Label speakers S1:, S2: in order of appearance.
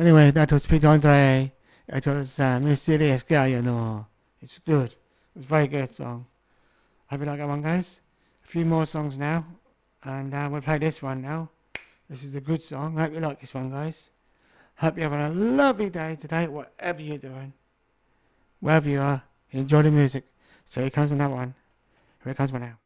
S1: Anyway, that was Peter Andre. It was Mysterious Girl, you know. It's good. It was a very good song. Hope you like that one, guys. A few more songs now. And we'll play this one now. This is a good song. Hope you like this one, guys. Hope you're having a lovely day today, whatever you're doing. Wherever you are, enjoy the music. So here comes another one. Here it comes one now.